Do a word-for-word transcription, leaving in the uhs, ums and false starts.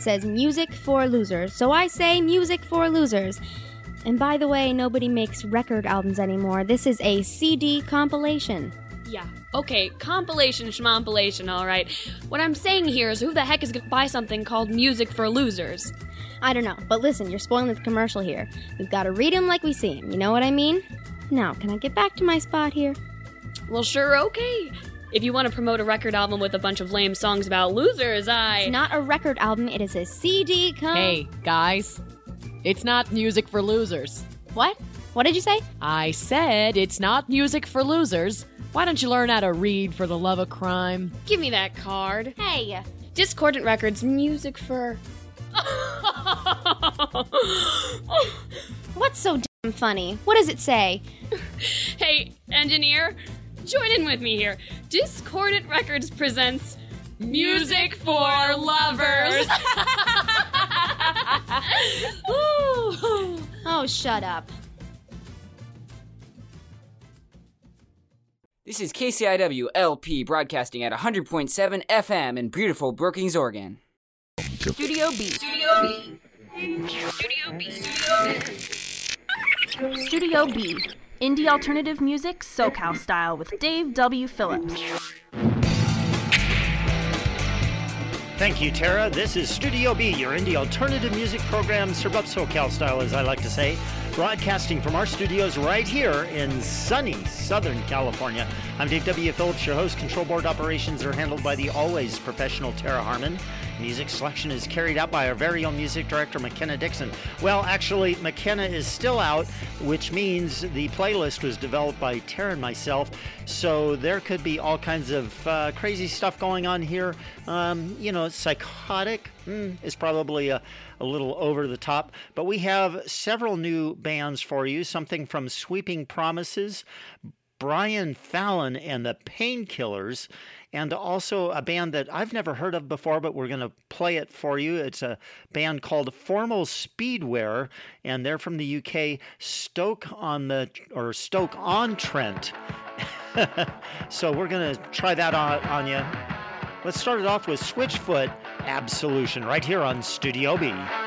says music for losers, so I say music for losers. And by the way, nobody makes record albums anymore. This is a C D compilation. Yeah, okay, compilation, schmompilation, alright. What I'm saying here is who the heck is gonna buy something called music for losers? I don't know, but listen, you're spoiling the commercial here. We've got to read them like we see them, you know what I mean? Now, can I get back to my spot here? Well, sure, okay. If you want to promote a record album with a bunch of lame songs about losers, I... It's not a record album, it is a C D com... Hey, guys. It's not music for losers. What? What did you say? I said it's not music for losers. Why don't you learn how to read for the love of crime? Give me that card. Hey! Discordant Records, music for... What's so damn funny? What does it say? Hey, engineer, join in with me here. Discordant Records presents Music for Lovers. Oh, shut up. This is K C I W L P broadcasting at one hundred point seven F M in beautiful Brookings, Oregon. Studio B. Studio B. Studio B. Studio B. Studio B. Indie alternative music, SoCal style with Dave W. Phillips. Thank you, Tara. This is Studio B, your indie alternative music program, served up SoCal style, as I like to say, broadcasting from our studios right here in sunny Southern California. I'm Dave W. Phillips, your host. Control board operations are handled by the always professional Tara Harmon. Music selection is carried out by our very own music director, McKenna Dixon. Well, actually, McKenna is still out, which means the playlist was developed by Tara and myself, so there could be all kinds of uh, crazy stuff going on here. Um, you know, psychotic mm, is probably a, a little over the top, but we have several new bands for you, something from Sweeping Promises, Brian Fallon and the Painkillers, and also a band that I've never heard of before, but we're going to play it for you. It's a band called Formal Speedwear, and they're from the U K, Stoke on the or Stoke on Trent. So we're going to try that on, on you. Let's start it off with Switchfoot Absolution right here on Studio B.